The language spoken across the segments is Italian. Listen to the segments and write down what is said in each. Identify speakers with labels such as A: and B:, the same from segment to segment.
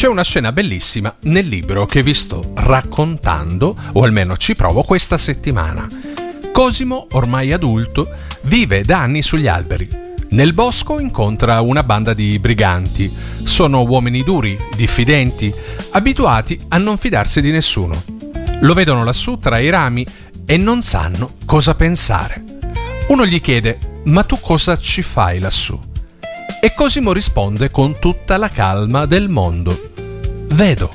A: C'è una scena bellissima nel libro che vi sto raccontando, o almeno ci provo questa settimana. Cosimo, ormai adulto, vive da anni sugli alberi. Nel bosco incontra una banda di briganti. Sono uomini duri, diffidenti, abituati a non fidarsi di nessuno. Lo vedono lassù tra i rami e non sanno cosa pensare. Uno gli chiede: «Ma tu cosa ci fai lassù?» E Cosimo risponde con tutta la calma del mondo: «Vedo».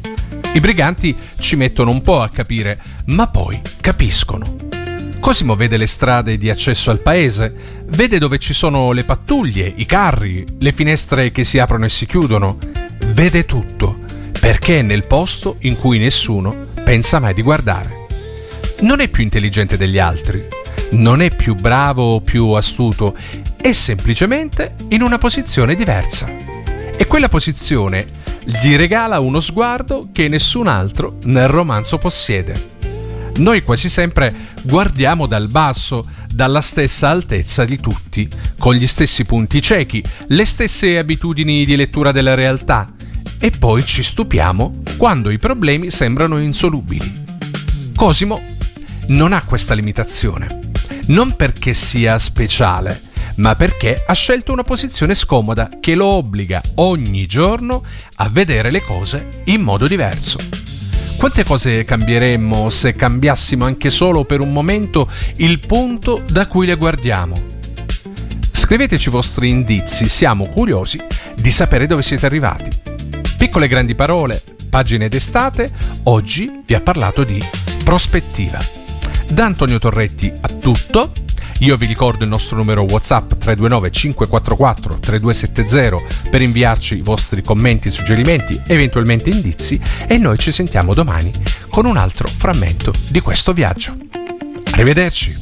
A: I briganti ci mettono un po' a capire, ma poi capiscono. Cosimo vede le strade di accesso al paese, vede dove ci sono le pattuglie, i carri, le finestre che si aprono e si chiudono. Vede tutto, perché è nel posto in cui nessuno pensa mai di guardare. Non è più intelligente degli altri, non è più bravo o più astuto, è semplicemente in una posizione diversa. E quella posizione gli regala uno sguardo che nessun altro nel romanzo possiede. Noi quasi sempre guardiamo dal basso, dalla stessa altezza di tutti, con gli stessi punti ciechi, le stesse abitudini di lettura della realtà, e poi ci stupiamo quando i problemi sembrano insolubili. Cosimo non ha questa limitazione, non perché sia speciale, ma perché ha scelto una posizione scomoda che lo obbliga ogni giorno a vedere le cose in modo diverso. Quante cose cambieremmo se cambiassimo anche solo per un momento il punto da cui le guardiamo? Scriveteci i vostri indizi, siamo curiosi di sapere dove siete arrivati. Piccole e grandi parole, pagine d'estate, oggi vi ha parlato di prospettiva. Da Antonio Torretti a tutto. Io vi ricordo il nostro numero WhatsApp 329 544 3270 per inviarci i vostri commenti, suggerimenti, eventualmente indizi, e noi ci sentiamo domani con un altro frammento di questo viaggio. Arrivederci!